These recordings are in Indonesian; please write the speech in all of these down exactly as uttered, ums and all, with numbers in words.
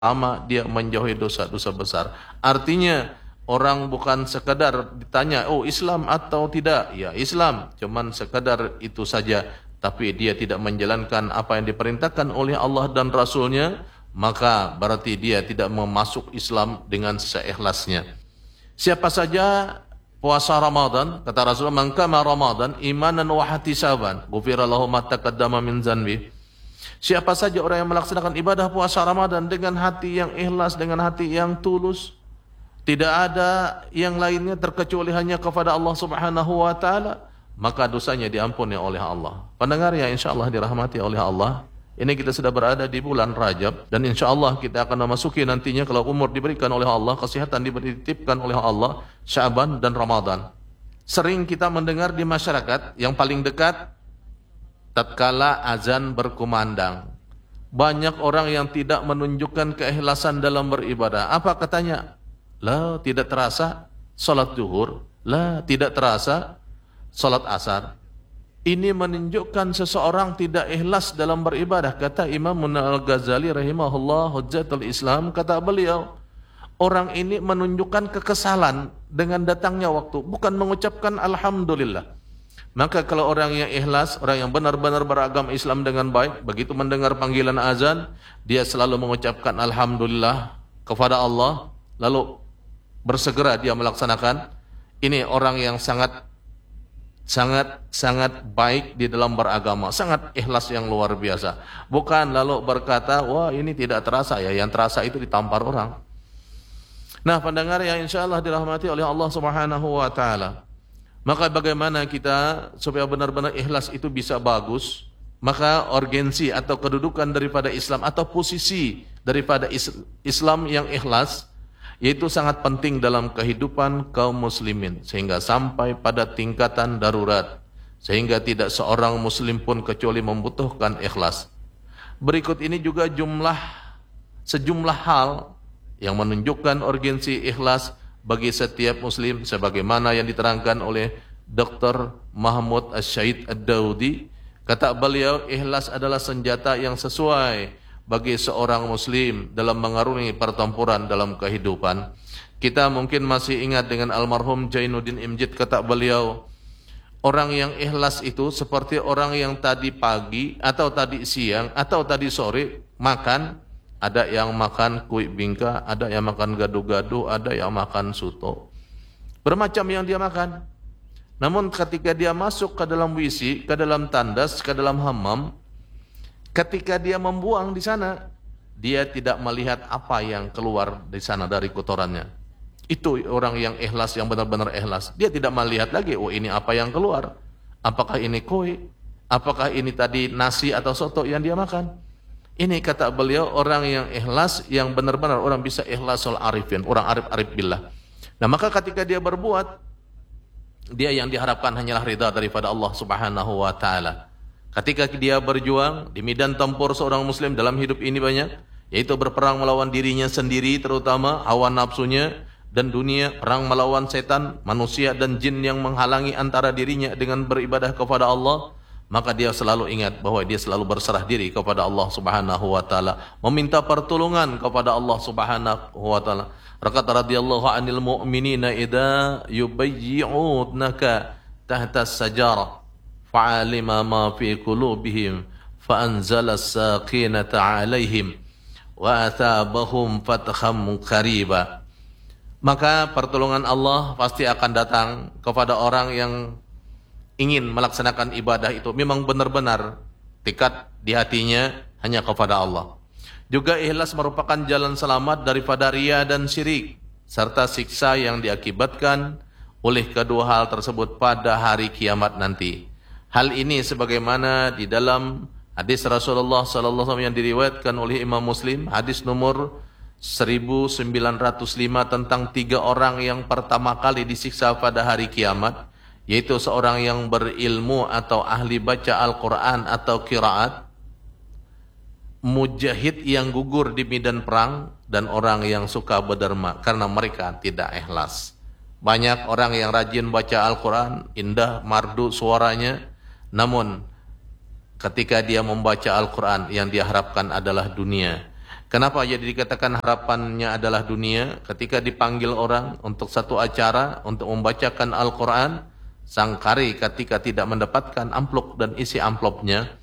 Pertama, dia menjauhi dosa-dosa besar. Artinya, orang bukan sekadar ditanya, oh Islam atau tidak? Ya Islam, cuman sekadar itu saja. Tapi dia tidak menjalankan apa yang diperintahkan oleh Allah dan Rasulnya, maka berarti dia tidak memasuk Islam dengan seikhlasnya. Siapa saja puasa Ramadan, kata Rasulullah, man qama Ramadan imanan wa ihtisaban, ghufira lahu ma taqaddama min dzanbi. Siapa saja orang yang melaksanakan ibadah puasa Ramadan dengan hati yang ikhlas, dengan hati yang tulus, tidak ada yang lainnya terkecuali hanya kepada Allah Subhanahu wa taala, maka dosanya diampuni oleh Allah. Pendengar yang insyaallah dirahmati oleh Allah, ini kita sudah berada di bulan Rajab dan insyaallah kita akan memasuki nantinya, kalau umur diberikan oleh Allah, kesehatan dititipkan oleh Allah, Sya'ban dan Ramadan. Sering kita mendengar di masyarakat yang paling dekat, tatkala azan berkumandang, banyak orang yang tidak menunjukkan keikhlasan dalam beribadah. Apa katanya? Lah, tidak terasa salat zuhur, lah tidak terasa salat asar. Ini menunjukkan seseorang tidak ikhlas dalam beribadah. Kata Imam Al-Ghazali rahimahullah, Hujjatul Islam, kata beliau, orang ini menunjukkan kekesalan dengan datangnya waktu, bukan mengucapkan alhamdulillah. Maka kalau orang yang ikhlas, orang yang benar-benar beragama Islam dengan baik, begitu mendengar panggilan azan, dia selalu mengucapkan alhamdulillah kepada Allah, lalu bersegera dia melaksanakan. Ini orang yang sangat sangat sangat baik di dalam beragama, sangat ikhlas yang luar biasa. Bukan lalu berkata, wah ini tidak terasa ya, yang terasa itu ditampar orang. Nah, pendengar yang insyaallah dirahmati oleh Allah Subhanahu wa taala, maka bagaimana kita supaya benar-benar ikhlas itu bisa bagus? Maka urgensi atau kedudukan daripada Islam atau posisi daripada Islam yang ikhlas, yaitu sangat penting dalam kehidupan kaum muslimin, sehingga sampai pada tingkatan darurat, sehingga tidak seorang muslim pun kecuali membutuhkan ikhlas. Berikut ini juga jumlah sejumlah hal yang menunjukkan urgensi ikhlas bagi setiap muslim, sebagaimana yang diterangkan oleh Doktor Mahmud Asy-Syaid Ad-Daudi. Kata beliau, ikhlas adalah senjata yang sesuai bagi seorang muslim dalam mengarungi pertempuran dalam kehidupan. Kita mungkin masih ingat dengan almarhum Jainuddin Imjid, kata beliau, orang yang ikhlas itu seperti orang yang tadi pagi atau tadi siang atau tadi sore makan, ada yang makan kuih bingka, ada yang makan gado-gado, ada yang makan soto. Bermacam yang dia makan. Namun ketika dia masuk ke dalam W C, ke dalam tandas, ke dalam hammam, ketika dia membuang di sana, dia tidak melihat apa yang keluar di sana dari kotorannya. Itu orang yang ikhlas, yang benar-benar ikhlas. Dia tidak melihat lagi, oh ini apa yang keluar. Apakah ini kuih? Apakah ini tadi nasi atau soto yang dia makan? Ini kata beliau orang yang ikhlas, yang benar-benar orang bisa ikhlasul arifin, orang arif-arif billah. Nah, maka ketika dia berbuat, dia yang diharapkan hanyalah ridha daripada Allah Subhanahu wa taala. Ketika dia berjuang di medan tempur seorang muslim dalam hidup ini banyak, yaitu berperang melawan dirinya sendiri, terutama hawa nafsunya, dan dunia, perang melawan setan, manusia dan jin yang menghalangi antara dirinya dengan beribadah kepada Allah. Maka dia selalu ingat bahwa dia selalu berserah diri kepada Allah Subhanahu wa taala, meminta pertolongan kepada Allah Subhanahu wa taala. Raqat radhiyallahu anil mu'minina idza yubayyi'unaka tahta as-sajarah fa'alima ma fi qulubihim fa anzala as-sakinata 'alaihim wa athabahum fatham qariba. Maka pertolongan Allah pasti akan datang kepada orang yang ingin melaksanakan ibadah itu memang benar-benar tekad di hatinya hanya kepada Allah. Juga ikhlas merupakan jalan selamat daripada riya dan syirik, serta siksa yang diakibatkan oleh kedua hal tersebut pada hari kiamat nanti. Hal ini sebagaimana di dalam hadis Rasulullah sallallahu alaihi wasallam yang diriwayatkan oleh Imam Muslim, hadis nomor seribu sembilan ratus lima, tentang tiga orang yang pertama kali disiksa pada hari kiamat, yaitu seorang yang berilmu atau ahli baca Al-Quran atau qiraat, mujahid yang gugur di medan perang, dan orang yang suka berderma karena mereka tidak ikhlas. Banyak orang yang rajin baca Al-Quran, indah, mardu suaranya, namun ketika dia membaca Al-Quran yang dia harapkan adalah dunia. Kenapa jadi dikatakan harapannya adalah dunia? Ketika dipanggil orang untuk satu acara, untuk membacakan Al-Quran, sang kari ketika tidak mendapatkan amplop dan isi amplopnya,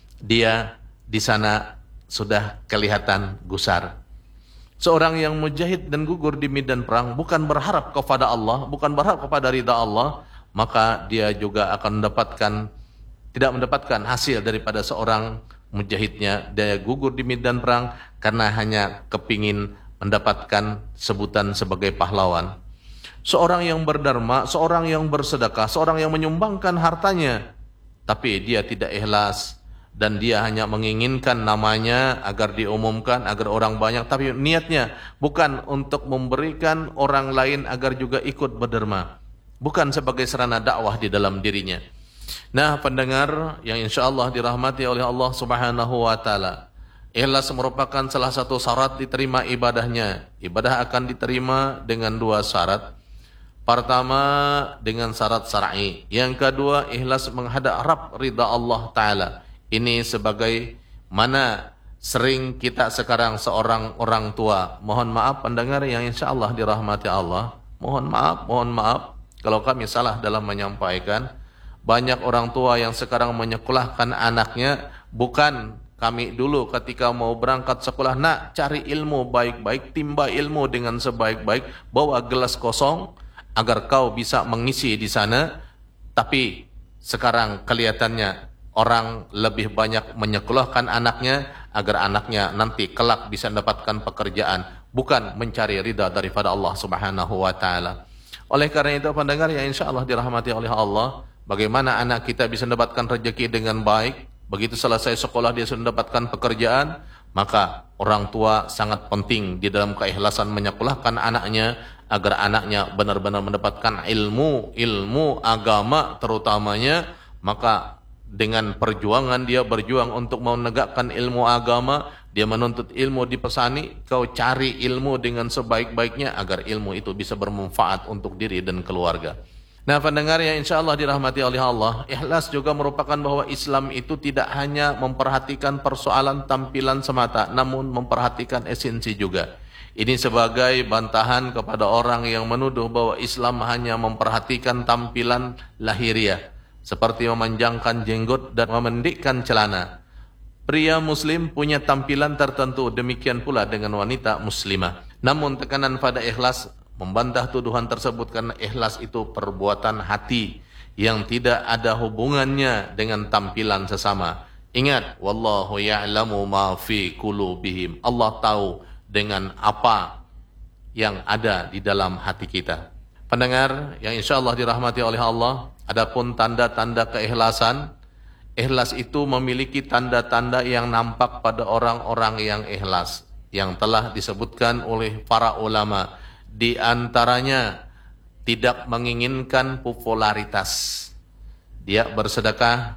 dia di sana sudah kelihatan gusar. Seorang yang mujahid dan gugur di medan perang bukan berharap kepada Allah, bukan berharap kepada ridha Allah, maka dia juga akan mendapatkan tidak mendapatkan hasil daripada seorang mujahidnya. Dia gugur di medan perang karena hanya kepingin mendapatkan sebutan sebagai pahlawan. Seorang yang berdharma, seorang yang bersedekah, seorang yang menyumbangkan hartanya, tapi dia tidak ikhlas dan dia hanya menginginkan namanya agar diumumkan, agar orang banyak, tapi niatnya bukan untuk memberikan orang lain agar juga ikut berderma, bukan sebagai sarana dakwah di dalam dirinya. Nah, pendengar yang insyaallah dirahmati oleh Allah Subhanahu wa taala, ikhlas merupakan salah satu syarat diterima ibadahnya. Ibadah akan diterima dengan dua syarat. Pertama dengan syarat syar'i, yang kedua ikhlas menghadap Rabb ridha Allah taala. Ini sebagai mana sering kita sekarang seorang orang tua. Mohon maaf pendengar yang insyaallah dirahmati Allah. Mohon maaf, mohon maaf kalau kami salah dalam menyampaikan. Banyak orang tua yang sekarang menyekolahkan anaknya, bukan kami dulu ketika mau berangkat sekolah, nak cari ilmu baik-baik, timba ilmu dengan sebaik-baik, bawa gelas kosong agar kau bisa mengisi di sana. Tapi sekarang kelihatannya orang lebih banyak menyekolahkan anaknya agar anaknya nanti kelak bisa mendapatkan pekerjaan, bukan mencari ridha daripada Allah Subhanahu wa taala. Oleh karena itu pendengar yang insyaallah dirahmati oleh Allah, bagaimana anak kita bisa mendapatkan rezeki dengan baik? Begitu selesai sekolah dia sudah mendapatkan pekerjaan, maka orang tua sangat penting di dalam keikhlasan menyekolahkan anaknya agar anaknya benar-benar mendapatkan ilmu, ilmu agama terutamanya. Maka dengan perjuangan dia berjuang untuk menegakkan ilmu agama, dia menuntut ilmu di pesani, kau cari ilmu dengan sebaik-baiknya agar ilmu itu bisa bermanfaat untuk diri dan keluarga. Nah pendengar yang insyaallah dirahmati oleh Allah, ikhlas juga merupakan bahwa Islam itu tidak hanya memperhatikan persoalan tampilan semata, namun memperhatikan esensi juga. Ini sebagai bantahan kepada orang yang menuduh bahwa Islam hanya memperhatikan tampilan lahiriah, seperti memanjangkan jenggot dan memendekkan celana. Pria muslim punya tampilan tertentu, demikian pula dengan wanita muslimah. Namun tekanan pada ikhlas membantah tuduhan tersebut karena ikhlas itu perbuatan hati yang tidak ada hubungannya dengan tampilan sesama. Ingat, wallahu ya'lamu ma fi qulubihim. Allah tahu dengan apa yang ada di dalam hati kita. Pendengar yang insyaallah dirahmati oleh Allah, adapun tanda-tanda keikhlasan, ikhlas itu memiliki tanda-tanda yang nampak pada orang-orang yang ikhlas yang telah disebutkan oleh para ulama. Di antaranya tidak menginginkan popularitas. Dia bersedekah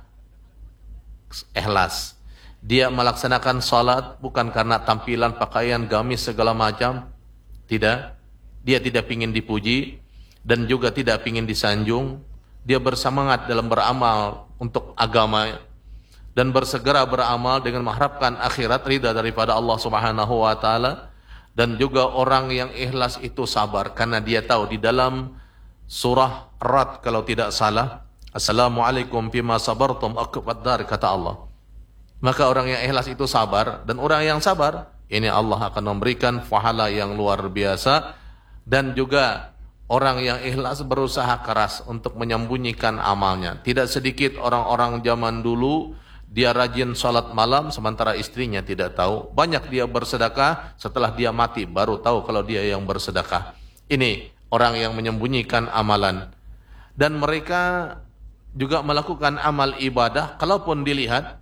ikhlas. Dia melaksanakan salat bukan karena tampilan pakaian gamis segala macam. Tidak. Dia tidak ingin dipuji dan juga tidak ingin disanjung. Dia bersemangat dalam beramal untuk agama dan bersegera beramal dengan mengharapkan akhirat, ridha daripada Allah Subhanahu wa taala. Dan juga orang yang ikhlas itu sabar karena dia tahu di dalam surah Rad kalau tidak salah, Assalamualaikum bima sabartum aqwad dar, kata Allah. Maka orang yang ikhlas itu sabar, dan orang yang sabar ini Allah akan memberikan pahala yang luar biasa. Dan juga orang yang ikhlas berusaha keras untuk menyembunyikan amalnya. Tidak sedikit orang-orang zaman dulu dia rajin salat malam sementara istrinya tidak tahu. Banyak dia bersedekah, setelah dia mati baru tahu kalau dia yang bersedekah. Ini orang yang menyembunyikan amalan. Dan mereka juga melakukan amal ibadah, kalaupun dilihat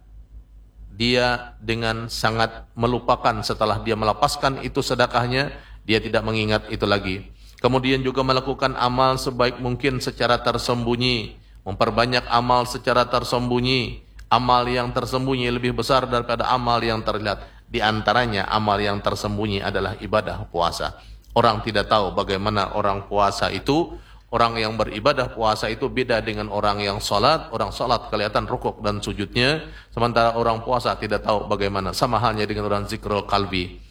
dia dengan sangat melupakan setelah dia melepaskan itu sedekahnya, dia tidak mengingat itu lagi. Kemudian juga melakukan amal sebaik mungkin secara tersembunyi, memperbanyak amal secara tersembunyi. Amal yang tersembunyi lebih besar daripada amal yang terlihat. Di antaranya amal yang tersembunyi adalah ibadah puasa. Orang tidak tahu bagaimana orang puasa itu. Orang yang beribadah puasa itu beda dengan orang yang salat. Orang salat kelihatan rukuk dan sujudnya, sementara orang puasa tidak tahu bagaimana. Sama halnya dengan orang zikrul qalbi.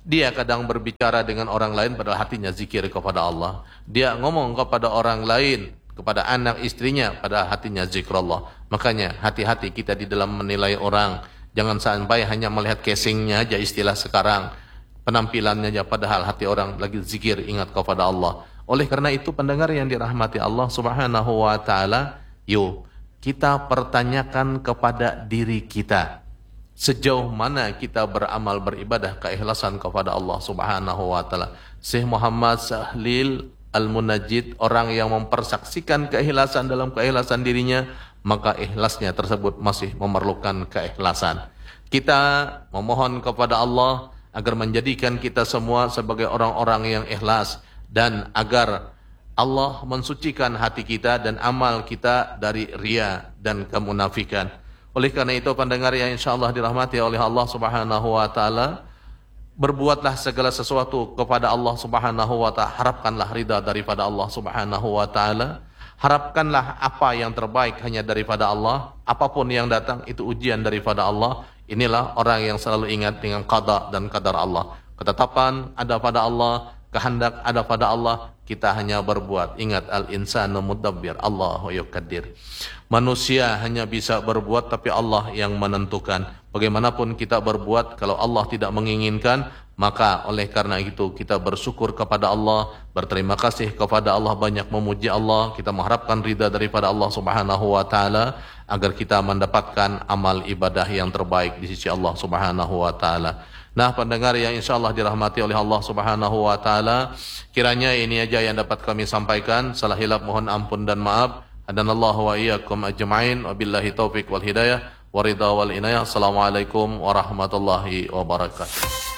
Dia kadang berbicara dengan orang lain padahal hatinya zikir kepada Allah. Dia ngomong kepada orang lain, kepada anak istrinya padahal hatinya zikrullah. Makanya hati-hati kita di dalam menilai orang. Jangan sampai hanya melihat casingnya aja, istilah sekarang, penampilannya aja, padahal hati orang lagi zikir ingat kepada Allah. Oleh karena itu pendengar yang dirahmati Allah Subhanahu wa taala, yuk kita pertanyakan kepada diri kita. Sejauh mana kita beramal beribadah keikhlasan kepada Allah Subhanahu wa taala. Syekh Muhammad Sahlil Al-Munajjid, orang yang mempersaksikan keikhlasan dalam keikhlasan dirinya, maka ikhlasnya tersebut masih memerlukan keikhlasan. Kita memohon kepada Allah agar menjadikan kita semua sebagai orang-orang yang ikhlas, dan agar Allah mensucikan hati kita dan amal kita dari riya dan kemunafikan. Oleh karena itu pendengar yang insyaallah dirahmati oleh Allah Subhanahu wa taala, berbuatlah segala sesuatu kepada Allah Subhanahu wa taala, harapkanlah ridha daripada Allah Subhanahu wa taala, harapkanlah apa yang terbaik hanya daripada Allah, apapun yang datang itu ujian daripada Allah. Inilah orang yang selalu ingat dengan qada dan qadar Allah. Ketetapan ada pada Allah, kehendak ada pada Allah, kita hanya berbuat. Ingat, al-insanu mudabbir, Allahu yuqaddir. Manusia hanya bisa berbuat, tapi Allah yang menentukan. Bagaimanapun kita berbuat, kalau Allah tidak menginginkan, maka oleh karena itu kita bersyukur kepada Allah, berterima kasih kepada Allah, banyak memuji Allah, kita mengharapkan ridha daripada Allah Subhanahu wa taala agar kita mendapatkan amal ibadah yang terbaik di sisi Allah Subhanahu wa taala. Nah, pendengar yang insyaallah dirahmati oleh Allah Subhanahu wa taala, kiranya ini aja yang dapat kami sampaikan. Salah hilap mohon ampun dan maaf. Hadanallahu wa iyyakum ajma'in, wabillahi taufik wal hidayah, waridha wal inayah. Assalamualaikum warahmatullahi wabarakatuh.